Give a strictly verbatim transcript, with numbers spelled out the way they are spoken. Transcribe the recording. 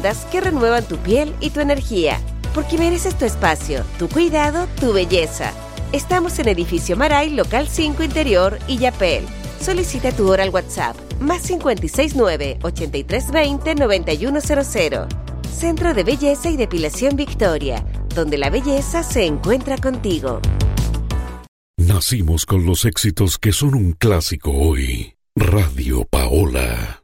ondas que renuevan tu piel y tu energía. Porque mereces tu espacio, tu cuidado, tu belleza. Estamos en Edificio Maray, Local cinco Interior y Yapel. Solicita tu hora al WhatsApp, más cinco seis nueve, ocho tres dos cero, nueve uno cero cero. Centro de Belleza y Depilación Victoria, donde la belleza se encuentra contigo. Nacimos con los éxitos que son un clásico hoy. Radio Paola.